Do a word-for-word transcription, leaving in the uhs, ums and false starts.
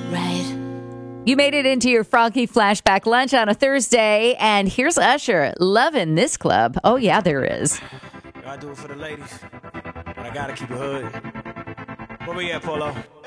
right. You made it into your Froggy Flashback lunch on a Thursday, and here's Usher loving this club. Oh, yeah, there is. I do it for the ladies, but I gotta keep it hood. Where we at, Polo?